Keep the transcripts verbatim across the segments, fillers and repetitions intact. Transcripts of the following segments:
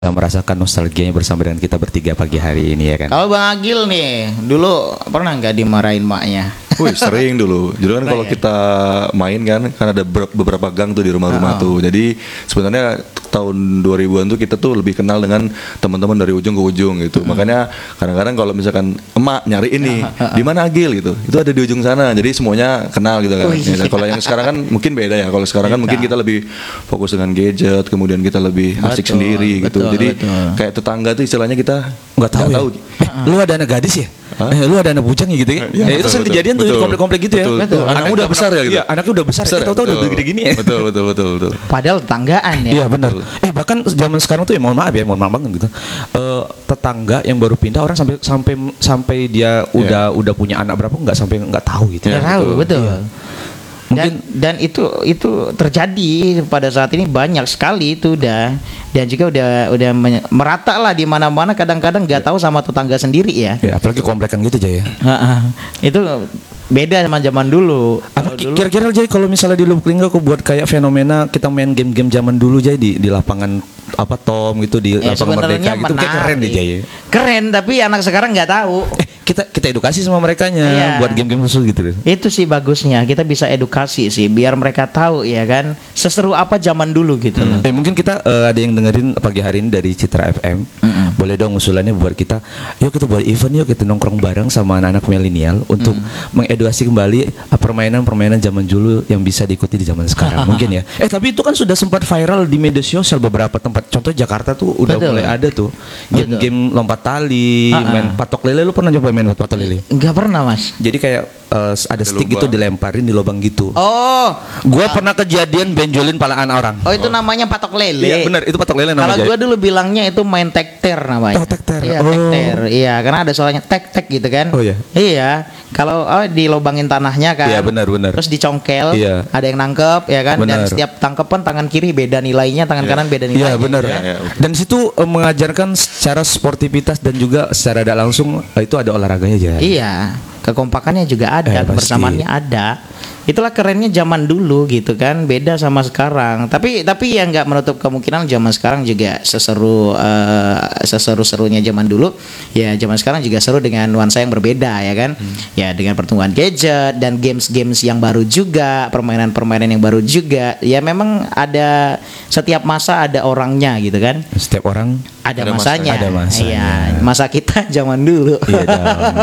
merasakan nostalgianya bersama dengan kita bertiga pagi hari ini ya kan. Kalau Bang Agil nih, dulu pernah nggak dimarahin maknya? Wih sering dulu. Jadi kan kalau ya? kita main kan, kan ada ber- beberapa gang tuh di rumah-rumah Oh. tuh. Jadi sebenarnya tahun dua ribuan tuh kita tuh lebih kenal dengan teman-teman dari ujung ke ujung gitu. Makanya kadang-kadang kalau misalkan emak nyari ini, di mana Agil gitu, itu ada di ujung sana. Jadi semuanya kenal gitu kan. Oh, iya. Ya, kalau yang sekarang kan mungkin beda ya. Kalau sekarang kan Beda. mungkin kita lebih fokus dengan gadget, kemudian kita lebih asik Betul, sendiri gitu. betul, Jadi betul. kayak tetangga tuh istilahnya kita Nggak tahu ya? Eh, lu ada anak gadis ya? Hah? Eh, lu ada anak bujang ya gitu ya? Iya, Ya, itu betul, sering betul. kejadian tuh di Betul. komplek-komplek gitu ya. Betul, betul. betul. Anaknya udah besar ya gitu. Iya, anaknya udah besar. Besar Eh, ya? tahu-tahu udah Betul. gede gini ya. Betul, betul, betul, betul. Padahal tetanggaan ya. Iya benar. Eh bahkan zaman sekarang tuh ya mohon maaf ya, mohon maaf banget gitu. Eh, tetangga yang baru pindah orang sampai sampai sampai dia udah udah punya anak berapa nggak sampai nggak tahu gitu. Nggak Iya, tahu, betul. betul. Iya. Dan, Mungkin- dan itu itu terjadi pada saat ini banyak sekali itu udah, dan juga udah udah menye- merata lah di mana-mana, kadang-kadang nggak tahu sama tetangga sendiri ya. Ya apalagi komplekan gitu aja ya. Ha-ha. Itu beda sama zaman dulu. Apa Kalau ki- dulu kira-kira jadi kalau misalnya di Lubuk Linggau aku buat kayak fenomena kita main game-game zaman dulu jadi di, di lapangan apa Tom gitu di ya, lapangan Merdeka sebenarnya gitu kayak keren deh menarik. Jay. Keren, tapi anak sekarang nggak tahu. Eh kita kita edukasi sama merekanya Iya. buat game-game khusus gitu deh. Itu sih bagusnya, kita bisa edukasi sih biar mereka tahu ya kan seseru apa zaman dulu gitu loh. Eh, mungkin kita eh, ada yang dengerin pagi hari ini dari Citra F M. Mm-mm. Boleh dong usulannya buat kita. Yuk kita buat event yuk kita nongkrong bareng sama anak-anak milenial untuk mengedukasi kembali eh, permainan-permainan zaman dulu yang bisa diikuti di zaman sekarang. Mungkin ya. Eh tapi itu kan sudah sempat viral di media sosial beberapa tempat. Contoh Jakarta tuh udah Betul. mulai ada tuh game-game lompat tali, Ah, ah. main patok lele. Lu pernah coba main patok lele? Nggak pernah mas. Jadi kayak eh, ada stick lubang. gitu dilemparin di lubang gitu. Oh, Gua pernah kejadian benjolin palaan orang. oh itu namanya patok lele. Iya benar, itu patok lele Kalau namanya. gua dulu bilangnya itu main tekter namanya. Oh, tekter. Iya, Oh. tekter. Iya, karena ada suaranya tek tek gitu kan. Oh, iya. Iya. Kalau oh, dilobangin tanahnya kan. Iya, benar, benar. Terus dicongkel. Iya. Ada yang nangkep ya kan. Dan Benar. setiap tangkepan tangan kiri beda nilainya, tangan kanan beda nilainya. Iya benar. Iya, iya. Dan situ eh, mengajarkan secara sportivitas dan juga secara tidak langsung eh, itu ada olahraganya aja. Iya, kekompakannya juga ada, Eh, pasti. kebersamaannya ada. Itulah kerennya zaman dulu gitu kan, beda sama sekarang. Tapi tapi ya nggak menutup kemungkinan zaman sekarang juga seseru eh, seseru-serunya zaman dulu. Ya zaman sekarang juga seru dengan nuansa yang berbeda ya kan. Ya dengan pertumbuhan gadget dan games-games yang baru juga, permainan-permainan yang baru juga. Ya memang ada setiap masa ada orangnya gitu kan. Setiap orang Ada, Ada masanya. masanya. Ada masanya. Iya, masa kita zaman dulu. Iya dong.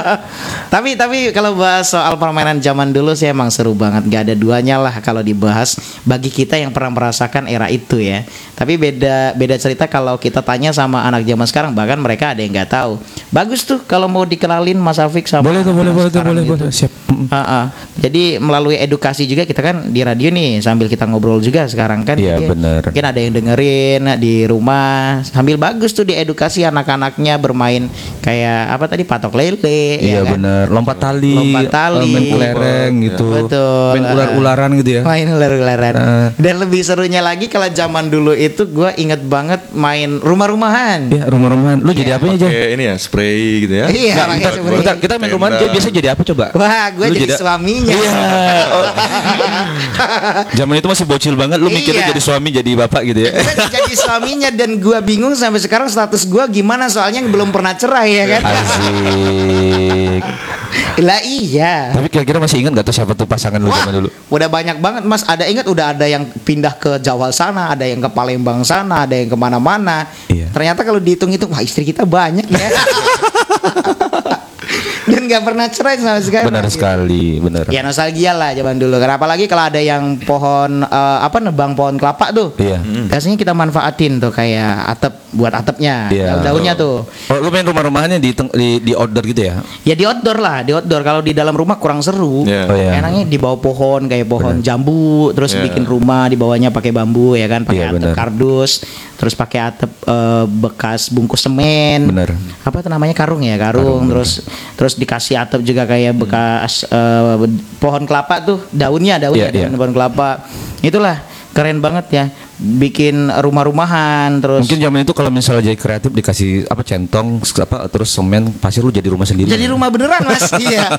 tapi tapi kalau bahas soal permainan zaman dulu sih emang seru banget, gak ada duanya lah kalau dibahas bagi kita yang pernah merasakan era itu ya. Tapi beda beda cerita kalau kita tanya sama anak zaman sekarang, bahkan mereka ada yang nggak tahu. Bagus tuh kalau mau dikenalin Mas Afik sama boleh tuh, boleh, anak boleh tuh, sekarang boleh, gitu. boleh. Siap. Mm. Ah, ah. Jadi melalui edukasi juga kita kan di radio nih sambil kita ngobrol juga sekarang kan. Iya, Jadi bener. Mungkin ada yang dengerin di rumah sambil bagus tuh diedukasi anak-anaknya bermain kayak apa tadi patok lele. Iya ya kan? benar. Lompat tali, Lompat tali. eh, main kelereng gitu. Betul. Main ular-ularan gitu ya. Main ular-ularan. Eh. Dan lebih serunya lagi kalau zaman dulu itu gue inget banget main rumah-rumahan. Iya, rumah-rumahan. Lu jadi apanya aja? Kayak ini ya, spray gitu ya. Iya, Nggak, pakai kita, spray. kita, kita main rumah Tenda. dia biasa jadi apa coba? Wah, gue Lu jadi suaminya. Iya. Oh. Zaman itu masih bocil banget. Lu mikirnya Iya. jadi suami, jadi bapak gitu ya. Gue jadi suaminya dan gue bingung sampai sekarang status gue gimana, soalnya belum pernah cerai ya kan. Asik. Lah iya. Tapi kira-kira masih ingat gak tuh siapa tuh pasangan lu Wah, zaman dulu? udah banyak banget mas. Ada ingat udah ada yang pindah ke Jawa sana, ada yang ke Palembang sana, ada yang kemana-mana. Iya. Ternyata kalau dihitung-hitung, wah istri kita banyak ya. Dan nggak pernah cerai sama sekali. Benar Gitu. sekali, benar. Ya nostalgia lah zaman dulu. Karena apalagi kalau ada yang pohon eh, apa nebang pohon kelapa tuh. Iya. Biasanya kita manfaatin tuh kayak atap buat atapnya, Iya. daun-daunnya tuh. Oh, lu main rumah-rumahannya di, teng- di di outdoor gitu ya? Ya di outdoor lah, di outdoor. Kalau di dalam rumah kurang seru. Iya. Oh, iya. Enaknya di bawah pohon kayak pohon jambu, terus Iya. bikin rumah di bawahnya pakai bambu ya kan, pakai Iya, atap benar. kardus, terus pakai atap eh, bekas bungkus semen. Benar. Apa itu namanya karung ya, karung, terus terus dikasih atap juga kayak bekas eh, pohon kelapa tuh, daunnya, daunnya Iya, iya. daun pohon kelapa. Itulah keren banget ya. bikin rumah-rumahan terus. Mungkin zaman itu kalau misalnya jadi kreatif dikasih apa centong apa terus semen pasti lu jadi rumah sendiri. Jadi rumah beneran mas. Iya.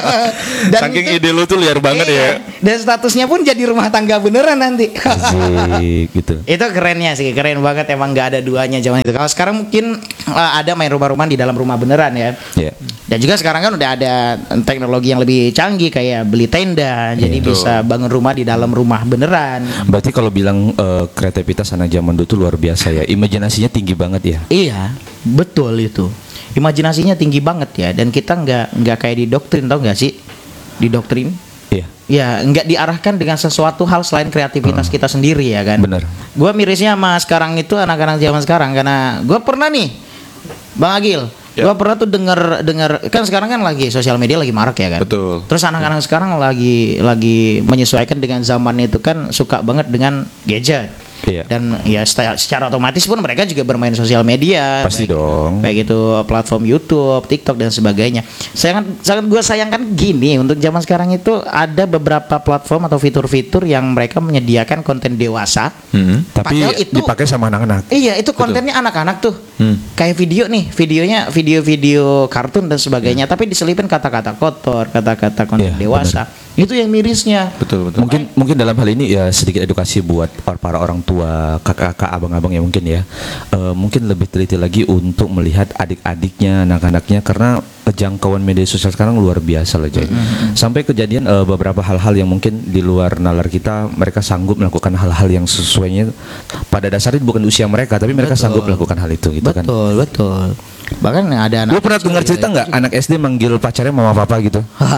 Saking ide lu tuh liar banget iya, ya. Dan statusnya pun jadi rumah tangga beneran nanti. Asik gitu. Itu kerennya sih, keren banget emang nggak ada duanya zaman itu. Kalau sekarang mungkin uh, ada main rumah-rumahan di dalam rumah beneran ya. Iya. Dan juga sekarang kan udah ada teknologi yang lebih canggih kayak beli tenda, jadi Betul. bisa bangun rumah di dalam rumah beneran. Berarti kalau bilang eh, kreativitas anak zaman dulu tuh luar biasa ya. Imajinasinya tinggi banget ya. Iya, betul itu. Imajinasinya tinggi banget ya, dan kita nggak nggak kayak didoktrin, tau nggak sih? Didoktrin. Iya. Ya, nggak diarahkan dengan sesuatu hal selain kreativitas kita sendiri ya kan. Bener. Gue mirisnya sama sekarang itu anak-anak zaman sekarang karena gue pernah nih, Bang Agil, Ya. gue pernah tuh dengar dengar kan sekarang kan lagi sosial media lagi marak ya kan. Betul. Terus anak-anak sekarang lagi lagi menyesuaikan dengan zaman itu kan suka banget dengan gadget. Iya. Dan ya secara, secara otomatis pun mereka juga bermain sosial media. Pasti baik, dong. Baik itu platform YouTube, TikTok dan sebagainya. Sangat sangat gue sayangkan gini untuk zaman sekarang itu ada beberapa platform atau fitur-fitur yang mereka menyediakan konten dewasa. Hmm. Tapi Padahal itu- dipakai sama anak-anak. Iya, itu kontennya anak-anak tuh. Hmm. Kayak video nih, videonya video-video kartun dan sebagainya, tapi diselipin kata-kata kotor, kata-kata konten Iya, dewasa. Itu yang mirisnya. Betul betul. Mungkin mungkin dalam hal ini ya sedikit edukasi buat para orang tua, kakak-kakak, abang-abang ya mungkin ya. Eh, mungkin lebih teliti lagi untuk melihat adik-adiknya, anak-anaknya karena jangkauan media sosial sekarang luar biasa loh Jay. Sampai kejadian eh, beberapa hal-hal yang mungkin di luar nalar kita, mereka sanggup melakukan hal-hal yang sesuainya pada dasarnya bukan usia mereka, tapi mereka Betul. sanggup melakukan hal itu gitu kan. Betul, betul. Bahkan ada anak Lu pernah dengar cerita nggak anak S D manggil pacarnya mama papa gitu?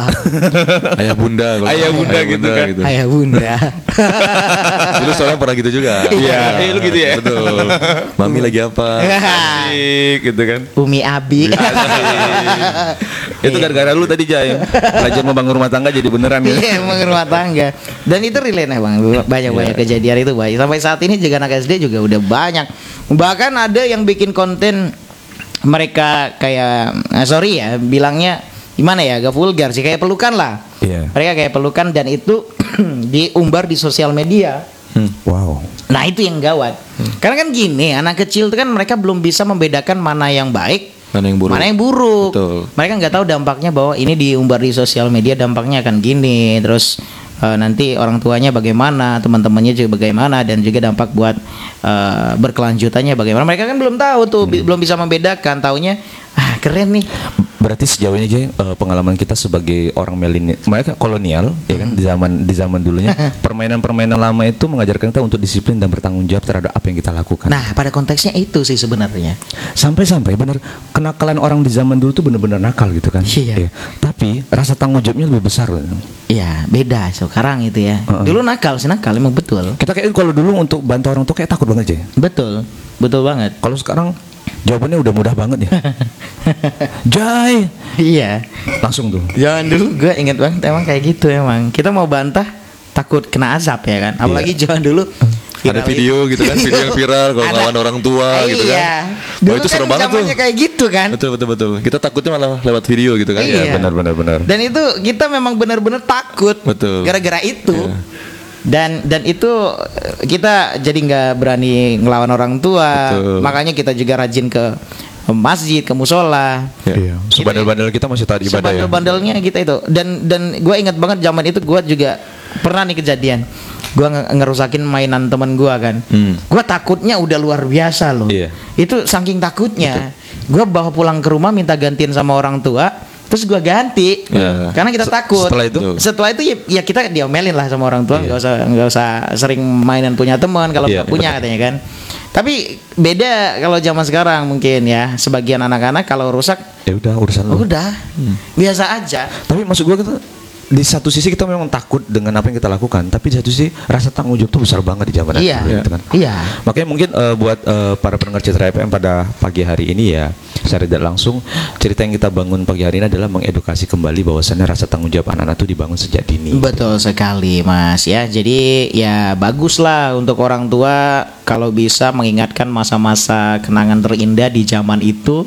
Ayah bunda. kalau- Ayah bunda gitu kan. Ayah bunda. Dulu soalnya pernah gitu juga. Iya. Eh, lu gitu ya? Betul. Mami lagi apa? Asik gitu kan. Umi Abi. Itu gara-gara lu tadi Jay belajar membangun rumah tangga jadi beneran ya. Iya, emang rumah tangga. Dan itu relate ya bang, banyak-banyak kejadian itu Bang. Sampai saat ini juga anak S D juga udah banyak. Bahkan ada yang bikin konten mereka kayak, eh, sorry ya, bilangnya gimana ya, agak vulgar sih, kayak pelukan lah. Iya. Mereka kayak pelukan dan itu diumbar di sosial media. Hmm. Wow. Nah itu yang gawat. Karena kan gini, anak kecil itu kan mereka belum bisa membedakan mana yang baik, Mana yang buruk? mana yang buruk. Betul. Mereka nggak tahu dampaknya bahwa ini diumbar di sosial media dampaknya akan gini. Terus eh, nanti orang tuanya bagaimana, teman-temannya juga bagaimana, dan juga dampak buat eh, berkelanjutannya bagaimana. Mereka kan belum tahu tuh, bi- belum bisa membedakan. Taunya ah keren nih. Berarti sejauh ini Jay, eh, pengalaman kita sebagai orang milenial, mereka kolonial ya kan di zaman di zaman dulunya permainan-permainan lama itu mengajarkan kita untuk disiplin dan bertanggung jawab terhadap apa yang kita lakukan. Nah pada konteksnya itu sih sebenarnya. Sampai-sampai benar kenakalan orang di zaman dulu tuh benar-benar nakal gitu kan. Iya. Tapi rasa tanggung jawabnya lebih besar loh. Iya beda sekarang itu ya. Heeh. Dulu nakal sih, nakal emang betul. Kita kayak kalau dulu untuk bantu orang tuh kayak takut banget Jay. Betul, betul banget. Kalau sekarang jawabannya udah mudah banget ya. Jay, Iya. langsung tuh. Jangan dulu gue inget banget emang kayak gitu emang. Kita mau bantah takut kena azab ya kan. Apalagi jangan dulu Ada viral video gitu kan, video yang viral kalau Ada. ngelawan orang tua gitu kan. Iya. Wah Dulu itu kan serem banget tuh. zamannya kayak gitu kan. Betul betul betul. Kita takutnya malah lewat video gitu kan. Iya. Ya, Benar benar benar. Dan itu kita memang benar-benar takut. Betul. Gara-gara itu. Iya. Dan dan itu eh, kita jadi nggak berani ngelawan orang tua. Betul. Makanya kita juga rajin ke masjid, ke musola. Iya. Sebandel-bandel kita masih taat ibadah ya. Sebandel-bandelnya kita itu. Dan dan gue ingat banget zaman itu gue juga pernah nih kejadian. Gue nge- ngerusakin mainan teman gue kan. Hmm. Gue takutnya udah luar biasa loh. Iya. Itu saking takutnya. Gue bawa pulang ke rumah minta gantiin sama orang tua. Terus gue ganti. Iya. Karena kita Se- takut. setelah itu? Setelah itu ya, ya kita diomelin lah sama orang tua. Iya. Nggak usah nggak usah sering mainan punya teman kalau Iya, nggak punya katanya kan. Tapi beda kalau zaman sekarang mungkin ya. Sebagian anak-anak kalau rusak Ya udah urusan lu. udah biasa aja. Tapi maksud gua kita di satu sisi kita memang takut dengan apa yang kita lakukan, tapi di satu sisi rasa tanggung jawab tuh besar banget di zaman Iya. dulu, gitu kan. Iya. Makanya mungkin eh, buat eh, para pendengar Citra F M pada pagi hari ini ya, secara tidak langsung cerita yang kita bangun pagi hari ini adalah mengedukasi kembali bahwasannya rasa tanggung jawab anak-anak itu dibangun sejak dini. Betul sekali Mas ya. Jadi ya baguslah untuk orang tua kalau bisa mengingatkan masa-masa kenangan terindah di zaman itu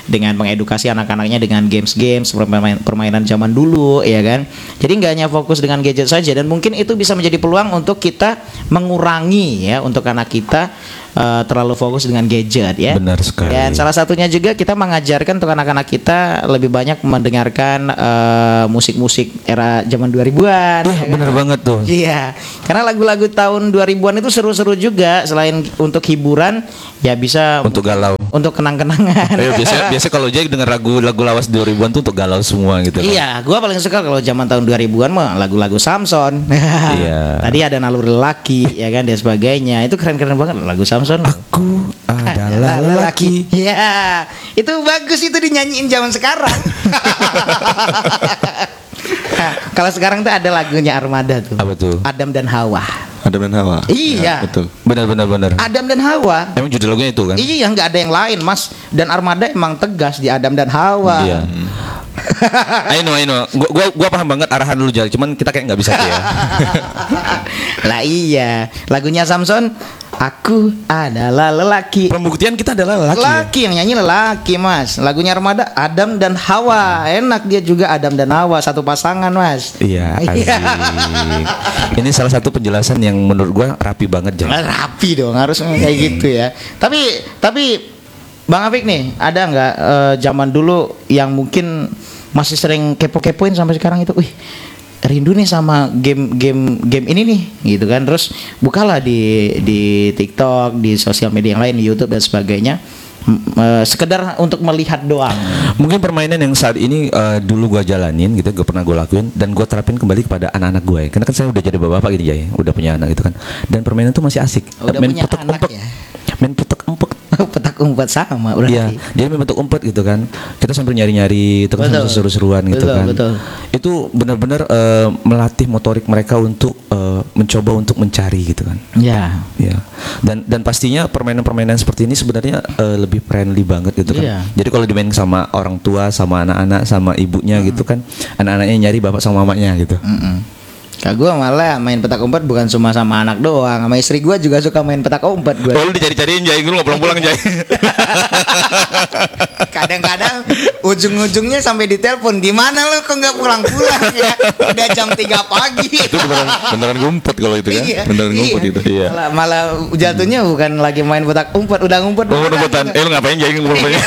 dengan mengedukasi anak-anaknya dengan games-games permainan, permainan zaman dulu, ya kan. Jadi nggak hanya fokus dengan gadget saja, dan mungkin itu bisa menjadi peluang untuk kita mengurangi ya untuk anak kita uh, terlalu fokus dengan gadget ya. Benar sekali. Dan salah satunya juga kita mengajarkan untuk anak-anak kita lebih banyak mendengarkan uh, musik-musik era zaman dua ribuan. Wah, benar banget tuh. Iya, karena lagu-lagu tahun dua ribuan itu seru-seru juga, selain untuk hiburan ya bisa Untuk galau. untuk kenang-kenangan. Ayo, biasa biasa kalau Jay denger lagu-lagu lawas dua ribuan tuh untuk galau semua gitu kan. Iya, gua paling suka kalau zaman tahun dua ribuan mah lagu-lagu Samson. Iya. Tadi ada naluri lelaki ya kan dan sebagainya. Itu keren-keren banget lagu Samson. Aku adalah lelaki. Iya, itu bagus itu dinyanyiin zaman sekarang. Nah, kalau sekarang tuh ada lagunya Armada tuh. Apa tuh? Adam dan Hawa. Adam dan Hawa. Iya. Ya, betul. Benar benar benar. Adam dan Hawa. Emang judul lagunya itu kan? Iya, nggak ada yang lain, Mas. Dan Armada emang tegas di Adam dan Hawa. Iya. I know, I know. Gua, gua, gua paham banget arahan lu Jal, cuman kita kayak nggak bisa tuh ya. Lah iya, lagunya Samson, aku adalah lelaki. Pembuktian kita adalah lelaki. ya? Lelaki yang nyanyi lelaki, Mas. Lagunya Armada Adam dan Hawa. Enak dia juga Adam dan Hawa, satu pasangan, Mas. Iya, asik. Ini salah satu penjelasan yang menurut gua rapi banget Jal. Rapi dong, harus kayak gitu ya. Tapi tapi Bang Afik nih, ada nggak eh, zaman dulu yang mungkin masih sering kepo-kepoin sampai sekarang itu, wih rindu nih sama game-game game ini nih, gitu kan? Terus bukalah di di TikTok, di sosial media yang lain, di YouTube dan sebagainya, M- eh, sekedar untuk melihat doang. Mungkin permainan yang saat ini eh, dulu gua jalanin gitu, gua pernah gua lakuin dan gua terapin kembali kepada anak-anak gue. Karena kan saya udah jadi bapak-bapak gitu ya, udah punya anak gitu kan. Dan permainan tuh masih asik. Udah main punya petek anak umpet. ya? Main petek umpet. Petak umpet sama Iya, berarti. dia main bentuk umpet gitu kan. Kita sambil nyari-nyari, itu kan Betul. sambil seru-seruan gitu Betul, kan. betul. Itu benar-benar eh, melatih motorik mereka untuk eh, mencoba untuk mencari gitu kan. Ya. Ya, dan dan pastinya permainan-permainan seperti ini sebenarnya eh, lebih friendly banget gitu kan. Iya. Jadi kalau dimain sama orang tua, sama anak-anak, sama ibunya gitu kan, anak-anaknya nyari bapak sama mamanya gitu. Mm-mm. Kak gue malah main petak umpet bukan cuma sama anak doang, sama istri gue juga suka main petak umpet gue. Oh, lu dicari-cariin Jay, lu nggak pulang-pulang Jay. Kadang-kadang ujung-ujungnya sampai ditelepon, di mana lu kok nggak pulang-pulang ya? Udah jam tiga pagi. Itu beneran beneran ngumpet kalau itu kan. Iya, Beneran ngumpet iya. itu. Iya. Malah, malah jatuhnya bukan lagi main petak umpet, udah ngumpet. Oh, umpetan. Eh, lu ngapain Jay ngumpulnya?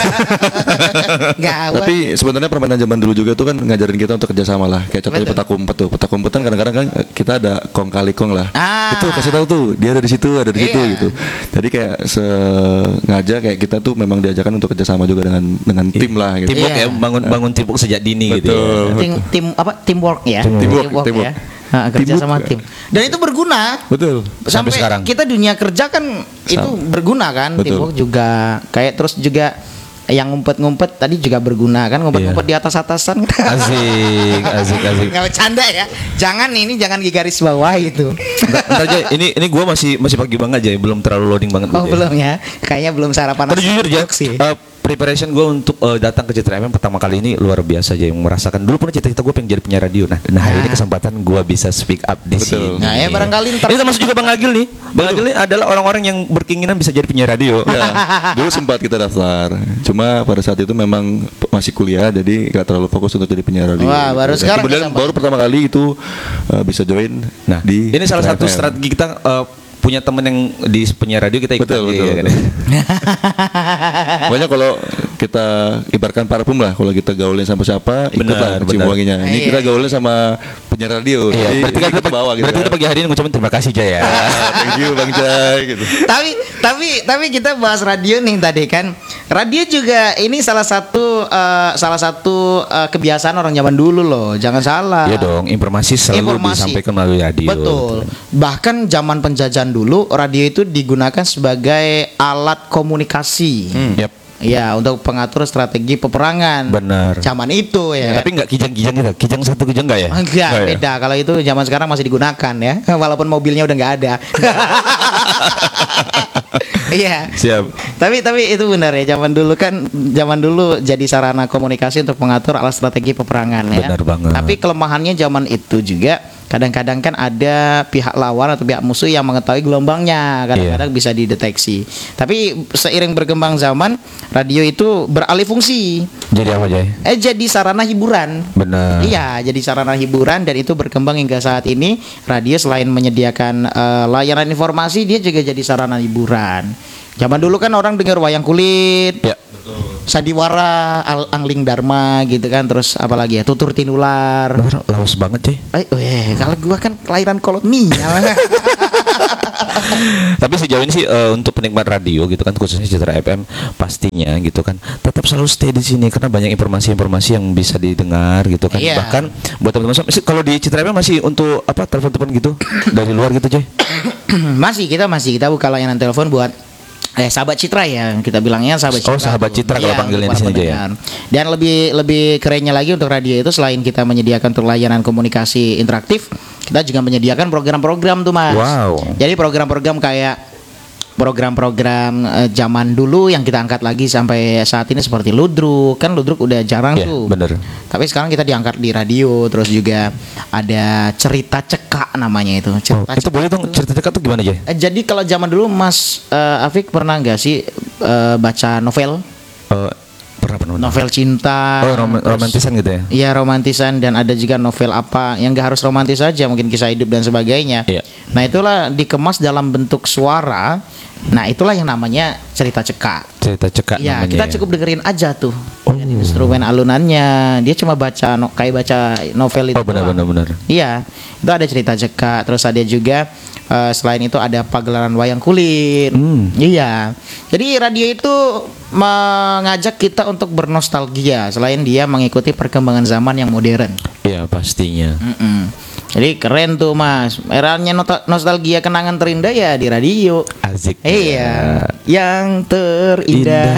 Gawat. Tapi sebenarnya permainan zaman dulu juga tuh kan ngajarin kita untuk kerjasama lah. Kayak contohnya Betul. petak umpet tuh. Petak umpet kan kadang-kadang kan kita ada kong kali kong lah. Ah. Itu kasih tahu tuh dia ada di situ, ada di situ Iya. gitu. Jadi kayak sengaja kayak kita tuh memang diajarkan untuk kerjasama juga dengan dengan tim lah gitu. Teamwork Iya. ya, bangun bangun teamwork sejak dini gitu ya. Betul. tim, tim apa teamwork ya, Teamwork, teamwork. ya. Nah, kerja Teamwork sama ya. tim. Dan itu berguna. Betul. Sampai sekarang. Kita dunia kerja kan itu berguna kan, Betul. teamwork juga. Kayak terus juga yang ngumpet-ngumpet tadi juga berguna kan, ngumpet-ngumpet Iya. di atas-atasan. Asik, asik, asik. Nggak bercanda ya. Jangan ini jangan di garis bawah itu. Ntar, ntar Jay, ini ini gua masih masih pagi banget Jay, belum terlalu loading banget. Oh Jay. belum ya. Kayaknya belum sarapan. Tapi jujur Jay, sih. eh, preparation gue untuk eh, datang ke Citra F M pertama kali ini luar biasa Jay, merasakan dulu pernah cita-cita gue pengen jadi penyiar radio. Nah, dan hari Nah. ini kesempatan gue bisa speak up di Betul. sini. Nah, ya barangkali ntar- Ini termasuk juga Bang Agil nih. Bang Agil ini adalah orang-orang yang berkeinginan bisa jadi penyiar radio. Ya, dulu sempat kita daftar. Cuma pada saat itu memang p- masih kuliah, jadi nggak terlalu fokus untuk jadi penyiar radio. Wah, baru Dan sekarang kemudian kesempatan. baru pertama kali itu uh, bisa join. Nah, di ini salah satu F M. strategi kita eh, punya temen yang di penyiar radio kita ikut Betul, aja, betul, ya kan? betul. Pokoknya kalau kita ibaratkan parfum lah, kalau kita gaulin sama siapa, ikutlah Benar, cium benar. wanginya. Ini Iya. kita gaulin sama penyiar radio. Iya, Jadi berarti kita, ikut ke bawah gitu. berarti kita pagi hari ini ngucapin terima kasih Jay ya. Thank you Bang Jai gitu. tapi tapi tapi kita bahas radio nih tadi kan. Radio juga ini salah satu eh, salah satu eh, kebiasaan orang zaman dulu loh. Jangan salah. Iya dong, informasi selalu Informasi. disampaikan melalui radio. Betul. Bahkan zaman penjajahan dulu radio itu digunakan sebagai alat komunikasi. Hmm, yap. Ya, untuk pengatur strategi peperangan. Benar. Zaman itu ya. Tapi nggak kijang-kijang gitu, kijang satu kijang nggak ya? Enggak, Nggak ya? beda. Kalau itu zaman sekarang masih digunakan ya. Walaupun mobilnya udah nggak ada. Iya. Siap. Tapi tapi itu benar ya, zaman dulu kan zaman dulu jadi sarana komunikasi untuk mengatur alat strategi peperangan ya. Benar banget. Tapi kelemahannya zaman itu juga kadang-kadang kan ada pihak lawan atau pihak musuh yang mengetahui gelombangnya, kadang-kadang bisa dideteksi. Tapi seiring berkembang zaman, radio itu beralih fungsi. Jadi apa Jay? Eh jadi sarana hiburan. Benar. Iya, jadi sarana hiburan dan itu berkembang hingga saat ini. Radio selain menyediakan eh, layanan informasi, dia juga jadi sarana hiburan. Zaman dulu kan orang dengar wayang kulit, Ya. sandiwara, Al- angling dharma gitu kan, terus apalagi ya, tutur tinular. Bener, lawas banget Jay. Eh, weh, kalau gua kan kelahiran kolonial. Tapi sejauh ini sih eh, untuk penikmat radio gitu kan, khususnya Citra F M pastinya gitu kan, tetap selalu stay di sini karena banyak informasi-informasi yang bisa didengar gitu kan. Iya. Bahkan buat teman-teman sem- kalau di Citra F M masih untuk apa telepon-telepon gitu dari luar gitu Jay. Masih kita masih kita buka layanan telepon buat eh sahabat Citra ya, kita bilangnya sahabat Citra. Oh, sahabat tuh. Citra kalau Iya, panggilnya untuk di sini para aja ya. pendengar. Dan lebih lebih kerennya lagi untuk radio itu, selain kita menyediakan untuk layanan komunikasi interaktif, kita juga menyediakan program-program tuh Mas. Wow. Jadi program-program kayak program-program eh, zaman dulu yang kita angkat lagi sampai saat ini seperti Ludruk. Kan Ludruk udah jarang Iya, tuh. bener. Tapi sekarang kita diangkat di radio. Terus juga ada cerita cekak namanya itu. Oh, Cerita itu boleh dong cerita-cerita tuh gimana Jay? Eh, Jadi kalau zaman dulu Mas eh, Afik pernah nggak sih eh, baca novel, Eh, pernah pernah. pernah. novel cinta? Oh, rom- terus- romantisan gitu ya. Iya, romantisan, dan ada juga novel apa yang nggak harus romantis saja, mungkin kisah hidup dan sebagainya. Iya. Nah itulah dikemas dalam bentuk suara. Nah itulah yang namanya cerita cekak. Cerita cekak Iya, namanya. kita ya. cukup dengerin aja tuh. Oh. Dengan instrumen alunannya. Dia cuma baca no, kayak baca novel itu. Oh, benar doang. benar benar. Iya, itu ada cerita cekak. Terus ada juga eh, selain itu ada pagelaran wayang kulit. Hmm. Iya. Jadi radio itu mengajak kita untuk bernostalgia selain dia mengikuti perkembangan zaman yang modern. Iya, pastinya. Mm-mm. Jadi keren tuh Mas. Eranya nota- nostalgia kenangan terindah ya di radio. Asik. Iya, yang terindah.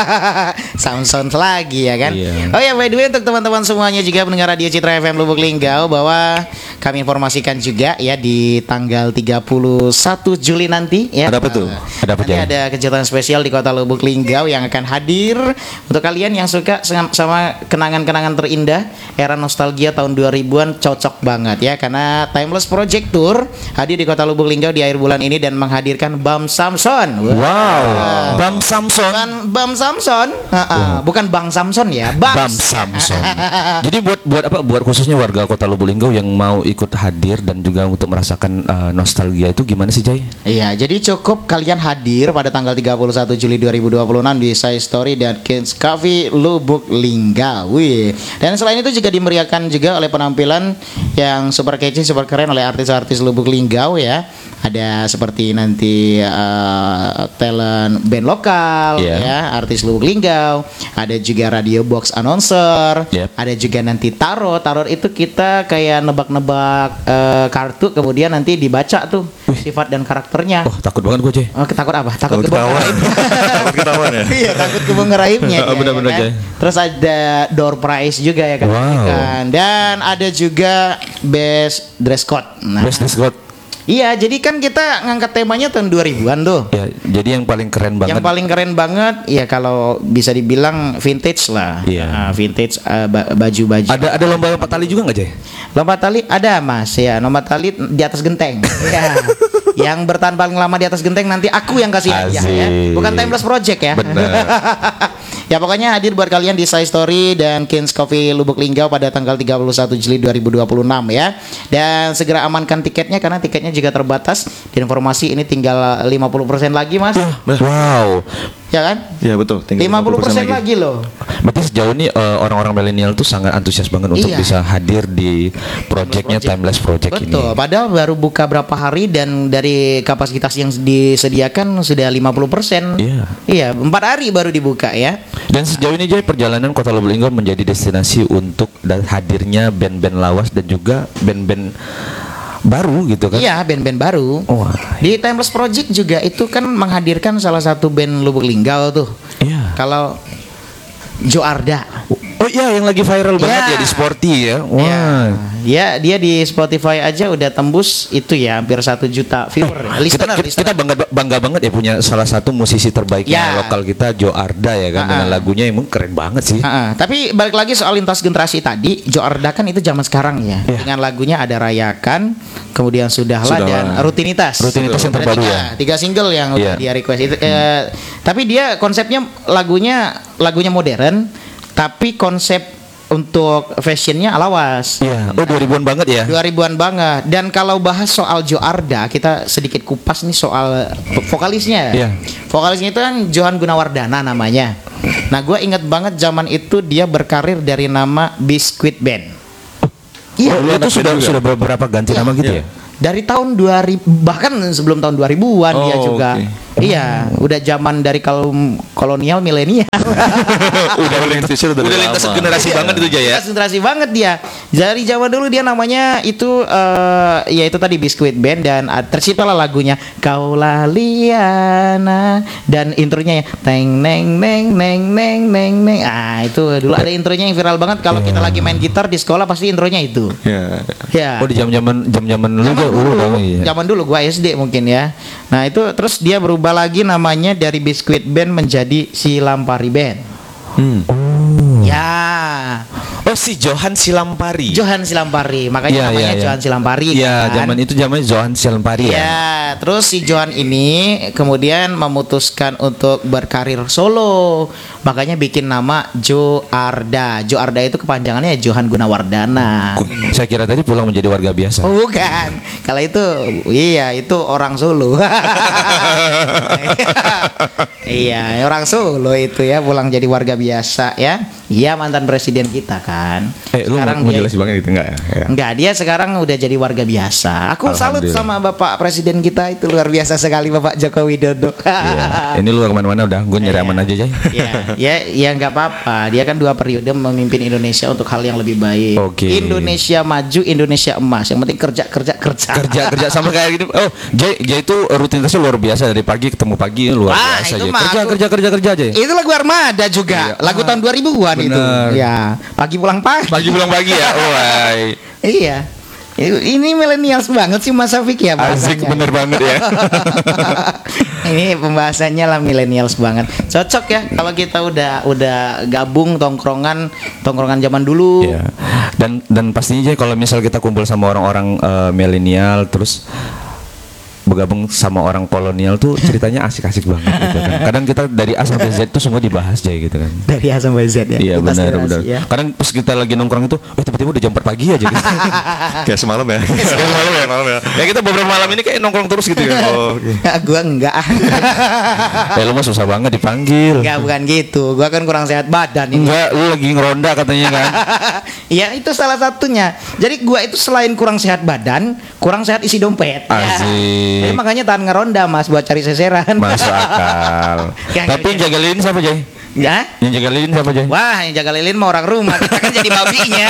Sound-sound lagi ya kan. Iya. Oh ya, by the way untuk teman-teman semuanya juga pendengar radio Citra F M Lubuk Linggau, bahwa kami informasikan juga ya di tanggal tiga puluh satu Juli nanti ya. Ada apa tuh? Ada apa, Nanti Jay? ada kejutan spesial di Kota Lubuk Linggau yang akan hadir untuk kalian yang suka sama- sama kenangan-kenangan terindah era nostalgia tahun dua ribuan, cocok banget ya, karena Timeless Project Tour hadir di Kota Lubuk Linggau di akhir bulan ini dan menghadirkan Bam Samson. Wow. Wah. Bam Samson. Bukan Bam Samson, Ha, ha. bukan Bang Samson ya, Bam. Bam Samson. Jadi buat buat apa? Buat khususnya warga Kota Lubuk Linggau yang mau ikut hadir dan juga untuk merasakan uh, nostalgia itu gimana sih Jay? Iya, jadi cukup kalian hadir pada tanggal tiga puluh satu Juli dua ribu dua puluh enam di Side Story dan Kids Cafe Lubuk Linggau. Wih. Dan selain itu juga dimeriahkan juga oleh penampilan yang super kece, super keren oleh artis-artis Lubuk Linggau ya. Ada seperti nanti uh, talent band lokal Iya. ya, artis Lubuk Linggau. Ada juga radio box announcer. Yep. Ada juga nanti tarot. Tarot itu kita kayak nebak-nebak eh, kartu, kemudian nanti dibaca tuh sifat dan karakternya. Oh, takut banget gue Jay. Oh, takut apa? Takut, Takut kebongkar ketahuan. aib. Takut ketahuan ya? Iya, takut kebongkar aibnya. dia, Benar-benar, ya kan? Jay. Terus ada door prize juga ya kan. Wow. Kan. Dan ada juga best dress code. Nah, Best Dress Code. iya, jadi kan kita ngangkat temanya tahun dua ribuan tuh. Ya, jadi yang paling keren banget. Yang paling keren banget ya kalau bisa dibilang vintage lah. Iya. Ah, vintage ah, ba- baju-baju. Ada ada lomba lompat tali juga nggak Jay? Lompat tali ada Mas ya, lompat tali di atas genteng. Ya. Yang bertahan paling lama di atas genteng nanti aku yang kasih hadiah ya. Asik. Bukan Timeless Project ya. Bener. Ya pokoknya hadir buat kalian di Side Story dan Kings Coffee Lubuk Linggau pada tanggal tiga puluh satu Juli dua ribu dua puluh enam ya. Dan segera amankan tiketnya karena tiketnya juga terbatas. Dan informasi ini tinggal lima puluh persen lagi Mas. Wow. Ya kan? Iya betul. tinggal lima puluh persen lagi loh. Berarti sejauh ini eh, orang-orang milenial tuh sangat antusias banget untuk Iya. bisa hadir di projectnya Timeless Project ini. Betul, padahal baru buka berapa hari dan dari kapasitas yang disediakan sudah lima puluh persen. Iya. Iya, empat hari baru dibuka ya. Dan sejauh ini Jay, perjalanan Kota Lubuk Linggau menjadi destinasi untuk dan hadirnya band-band lawas dan juga band-band baru gitu kan? Iya, band-band baru. Wah. Di Timeless Project juga itu kan menghadirkan salah satu band Lubuk Linggau tuh. Iya. Kalau Jo Arda. Oh iya, yang lagi viral banget Ya. ya di Sporty ya. Wah. Ya, ya, dia di Spotify aja udah tembus itu ya hampir satu juta viewer. Kita, listener, kita, listener. kita bangga bangga banget ya punya salah satu musisi terbaiknya Ya. lokal kita, Joe Arda ya kan, Ah, dengan ah. lagunya emang keren banget sih. Ha-ha. Tapi balik lagi soal lintas generasi tadi, Joe Arda kan itu zaman sekarang ya. Iya. Dengan lagunya ada Rayakan, kemudian Sudahlah, Sudahlah. dan Rutinitas. Rutinitas yang Ada terbaru tiga, ya. Tiga single yang udah Iya. dia request itu. eh, tapi dia konsepnya lagunya lagunya modern, tapi konsep untuk fashionnya lawas. Iya. Oh dua ribuan banget ya. dua ribuan banget. Dan kalau bahas soal Joe Arda, kita sedikit kupas nih soal vokalisnya. Iya. Vokalisnya itu kan Johan Gunawardana namanya. Nah, gue inget banget zaman itu dia berkarir dari nama Biscuit Band. Iya, Oh, itu sudah sudah beberapa ganti nama gitu ya. dari tahun dua ribu, bahkan sebelum tahun dua ribuan dia Oh, juga. oke. Iya, udah zaman dari kaum kolonial milenial. Udah lintas udah, Udah lintas generasi banget itu Jaya. Konsentrasi banget dia. Dari zaman dulu dia namanya itu eh ya itu tadi Biscuit Band, dan uh, terciptalah lagunya Kaulah Liana, dan intronya ya teng neng neng neng neng neng neng. Ah, itu dulu ada intronya yang viral banget kalau kita lagi main gitar di sekolah pasti intronya itu. Ya. Ya. Oh di jam-jaman jam-jaman dulu Zaman tuh dulu, udah iya. zaman dulu gua S D mungkin ya. Nah, itu terus dia berubah lagi namanya dari Biscuit Band menjadi Silampari Band. Hmm. Ya. Oh si Johan Silampari. Johan Silampari, makanya Iya, namanya iya, iya. Johan Silampari. Iya, kan? zaman itu zaman Johan Silampari ya. Ya, terus si Johan ini kemudian memutuskan untuk berkarir solo, makanya bikin nama Joe Arda. Joe Arda itu kepanjangannya Johan Gunawardana. Ku- Saya kira tadi pulang menjadi warga biasa. Oh, bukan. Kalau itu iya, itu orang Solo. Iya, orang Solo itu ya pulang jadi warga biasa ya. Iya, mantan presiden kita kan. Eh lu mau dia- jelasin banget gitu enggak ya? Ya. Enggak, dia sekarang udah jadi warga biasa. Aku salut Alhamdulillah. sama Bapak Presiden kita, itu luar biasa sekali Bapak Joko Widodo. Iya. Ini lu kemana-mana udah, gue nyari Iya. aman aja Jay. Ya, ya, ya nggak apa-apa. Dia kan dua periode memimpin Indonesia untuk hal yang lebih baik. Oke. Indonesia maju, Indonesia emas. Yang penting kerja, kerja, kerja. kerja kerja sama kayak gitu. Oh, Jay, Jay itu rutinitasnya luar biasa dari pagi ketemu pagi luar Wah, biasa itu Jay. mah Kerja aku- kerja kerja kerja Jay. Itu lagu Armada juga, Iya. lagu Ah, tahun dua ribuan itu. bener. Ya, pagi pulang pagi. Pagi pulang pagi ya. Woi. Iya. Ini milenials banget sih Mas Afik ya Asik bahasanya. bener banget ya. Ini pembahasannya lah milenials banget. Cocok ya kalau kita udah udah gabung tongkrongan tongkrongan zaman dulu. Iya. Dan dan pastinya Jay kalau misal kita kumpul sama orang-orang eh, milenial terus bergabung sama orang kolonial tuh ceritanya asik-asik banget gitu kan. Kadang kita dari A sampai Z tuh semua dibahas Jay gitu kan. Dari A sampai Z ya. Iya Lintas benar generasi benar. ya. Kadang pas kita lagi nongkrong itu, eh tiba-tiba udah jam empat pagi aja gitu. Kayak semalam ya. Kayak semalam ya, malam ya. Ya kita beberapa malam ini kayak nongkrong terus gitu kan. Oh, oke. Gua enggak. Eh lu mah susah banget dipanggil. Enggak, bukan gitu. Gua kan kurang sehat badan ini. Enggak, lu lagi ngeronda katanya kan. Ya itu salah satunya. Jadi gua itu selain kurang sehat badan, kurang sehat isi dompet. Ya. Asik. Jadi makanya tahan ngeronda Mas buat cari seseran. Masuk akal. Nggak, Tapi yang nggak, jaga lilin siapa Jay? Ya? Yang jaga lilin siapa Jay? Wah, yang jaga lilin mah orang rumah. Kita kan jadi babinya.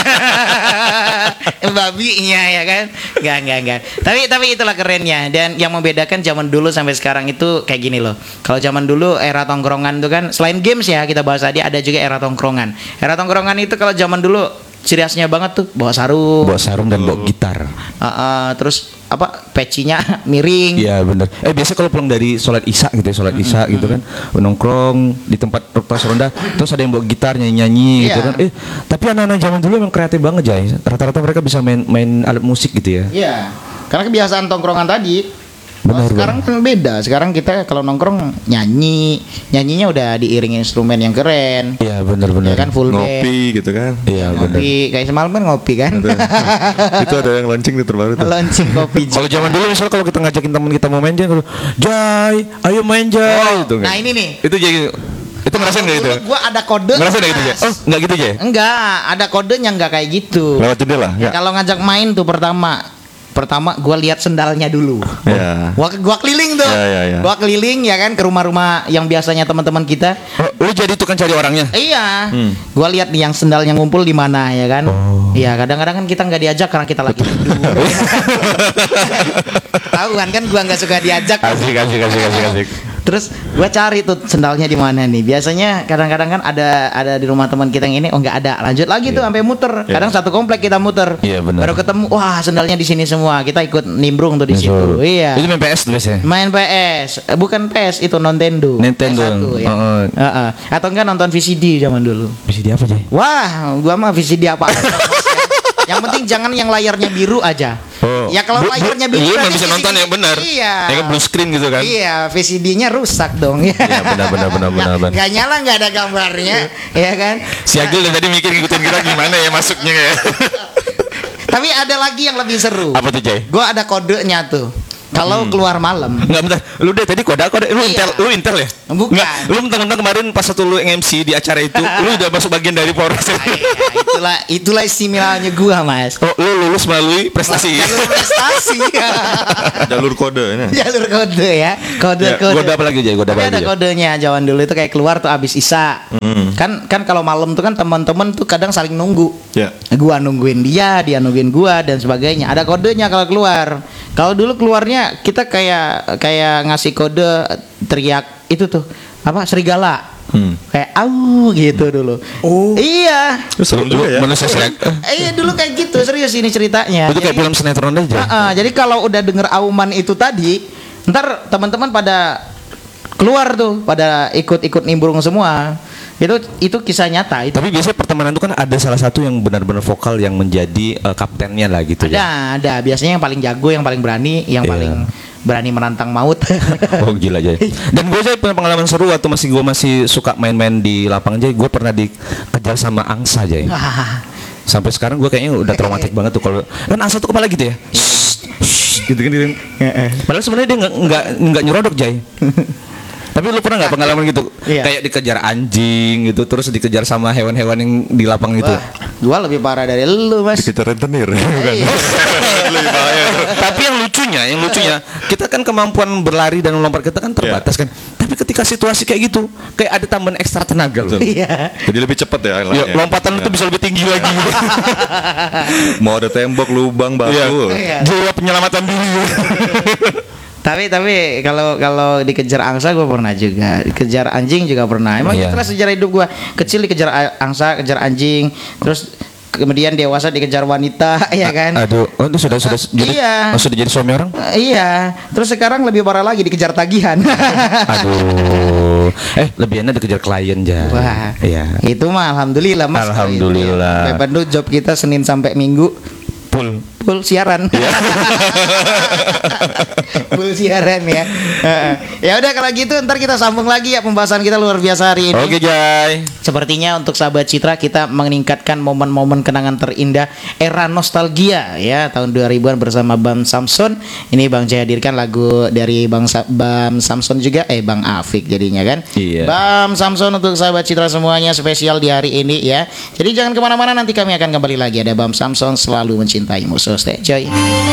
Babinya ya kan? Enggak, enggak, enggak. Tapi tapi itulah kerennya. Dan yang membedakan zaman dulu sampai sekarang itu kayak gini loh. Kalau zaman dulu era tongkrongan itu kan selain games ya kita bahas tadi, ada juga era tongkrongan. Era tongkrongan itu kalau zaman dulu ciri khasnya banget tuh bawa sarung. Bawa sarung dan bawa gitar. Uh, uh, terus apa pecinya miring. Iya benar. Eh biasa kalau pulang dari sholat isya gitu ya, sholat isya gitu kan, nongkrong di tempat pas ronda, terus ada yang bawa gitar nyanyi-nyanyi gitu Iya. kan. Eh tapi anak-anak zaman dulu emang kreatif banget Jay. Rata-rata mereka bisa main main alat musik gitu ya. Iya. Karena kebiasaan tongkrongan tadi. Benar, Kalau sekarang kan beda. Sekarang kita kalau nongkrong nyanyi, nyanyinya udah diiringi instrumen yang keren. Iya benar-benar. Ya kan full band. Ngopi gitu kan. Iya benar. Ngopi, kayak semalam kan ngopi kan. Itu, itu ada yang launching nih terbaru tuh. Launching kopi. Kalau zaman dulu misalnya kalau kita ngajakin teman kita mau main dia kalau Jay, ayo main Jay gitu kan. Nah ini nih. Itu Jay itu ngerasain enggak gitu? Dulu gua ada kode. Ngerasain enggak gitu Jay? Oh, enggak gitu Jay. Enggak, ada kodenya enggak kayak gitu. Lewat jendela. Ya, Ya. kalau ngajak main tuh pertama Pertama gua lihat sendalnya dulu. Ya. Gua, gua keliling tuh. Ya, ya, ya. Gua keliling ya kan ke rumah-rumah yang biasanya teman-teman kita. Oh, lu jadi tukang cari orangnya? Iya, Hmm. gua lihat nih yang sendalnya ngumpul di mana ya kan. Oh. Iya, kadang-kadang kan kita nggak diajak karena kita lagi tidur. Tahu kan kan gua nggak suka diajak. Asik asik asik asik asik. Terus gue cari tuh sendalnya di mana nih. Biasanya kadang-kadang kan ada ada di rumah teman kita yang ini, oh nggak ada. Lanjut lagi tuh sampai muter. Kadang satu komplek kita muter. Iya, benar. Baru ketemu, wah sendalnya di sini semua. Kita ikut nimbrung tuh di Betul. situ. Iya. Itu main P S tuh biasanya. Main P S, Eh, bukan P S itu Nintendo. Nintendo. P S satu, ya. Oh. Heeh. Atau enggak nonton V C D zaman dulu. Bisa di apa Jay? Wah, gua mah V C D apa? Yang penting jangan yang layarnya biru aja. Oh. Ya kalau Bu- bu- layarnya biru iya, berarti bisa V C D nonton yang benar. Iya. Ya kan blue screen gitu kan. Iya, V C D-nya rusak dong. Iya, benar, benar, benar, benar, benar. Nggak nyala, nggak ada gambarnya, ya kan? Si Agil dari tadi mikir ngikutin kita gimana ya masuknya ya. Tapi ada lagi yang lebih seru. Apa tuh Jay? Gua ada kodenya tuh. Kalau keluar malam. Enggak bentar, lu deh tadi kode kode lu Iya. intel, lu intel ya? Bukan. Enggak, lu mentang-mentang kemarin pas waktu lu M C di acara itu, lu udah masuk bagian dari Polres. Ah, iya, itulah itulah istimewanya gua, Mas. Oh, lu lulus melalui prestasi. Jalur prestasi. Jalur kode ini. Jalur kode ya. Kode Ya, kode. kode apa lagi, Jay? Kode Tapi apa ada lagi, Jay? kodenya zaman dulu itu kayak keluar tuh abis Isya. Kan kan kalau malam tuh kan teman-teman tuh kadang saling nunggu. Ya. Gua nungguin dia, dia nungguin gua dan sebagainya. Ada kodenya kalau keluar. Kalau dulu keluarnya kita kayak kayak ngasih kode teriak itu tuh apa serigala. Hmm. Kayak au gitu dulu. Oh. Iya. Serem juga ya. Manusia selek. Eh, iya dulu kayak gitu, serius ini ceritanya. Itu kayak Jadi- film sinetron aja. Heeh, jadi kalau udah denger auman itu tadi, ntar teman-teman pada keluar tuh, pada ikut-ikut nimbrung semua. Itu itu kisah nyata itu. Tapi biasanya pertemanan itu kan ada salah satu yang benar-benar vokal yang menjadi eh, kaptennya lah gitu Ada, ya. ada. Biasanya yang paling jago, yang paling berani, yang Iya. paling berani menantang maut. Oh gila aja. Dan gue aja punya pengalaman seru waktu masih gue masih suka main-main di lapangan aja. Gue pernah dikejar sama angsa aja. Ah, Sampai sekarang gue kayaknya udah traumatik banget tuh kalau kan angsa tuh kepala gitu ya. Gitu kan. gitu. Padahal sebenarnya dia nggak nggak nggak nyeruduk Jay. Tapi lu pernah nggak pengalaman gitu? Iya. Kayak dikejar anjing gitu, terus dikejar sama hewan-hewan yang di lapang gitu. Wah, gua lebih parah dari lu, Mas. Dikejar rentenir. Bukan. Iya. Lebih bahaya. Tapi yang lucunya, yang lucunya, kita kan kemampuan berlari dan melompat kita kan terbatas kan. Tapi ketika situasi kayak gitu, kayak ada tambahan ekstra tenaga loh. Iya. Jadi lebih cepat ya. Ya, larinya. lompatan lu tuh bisa lebih tinggi lagi gitu. Mau ada tembok, lubang, batu. Iya. Jiwa penyelamatan diri. Tapi tapi kalau kalau dikejar angsa gue pernah juga, dikejar anjing juga pernah. Emang Iya. itulah sejarah hidup gue. Kecil dikejar a- angsa, kejar anjing, terus kemudian dewasa dikejar wanita, ya kan? Aduh, oh, itu sudah sudah jadi iya. oh, sudah jadi suami orang? Eh, iya. Terus sekarang lebih parah lagi dikejar tagihan. Aduh. Eh, lebih enak dikejar klien aja. Wah. Iya. Itu mah alhamdulillah Mas. Alhamdulillah. Pepandu job kita Senin sampai Minggu Full. full siaran. Iya. Full siaran ya. Heeh. Ya udah kalau gitu ntar kita sambung lagi ya pembahasan kita luar biasa hari ini. Oke, Jay. Sepertinya untuk sahabat Citra kita meningkatkan momen-momen kenangan terindah era nostalgia ya tahun dua ribuan bersama Bam Samson. Ini Bang Jay hadirkan lagu dari Bang Sa- Bam Samson juga eh Bang Afik jadinya kan. Iya. Bam Samson untuk sahabat Citra semuanya spesial di hari ini ya. Jadi jangan kemana-mana, nanti kami akan kembali lagi. Ada Bam Samson selalu mencintaimu. So stay coy.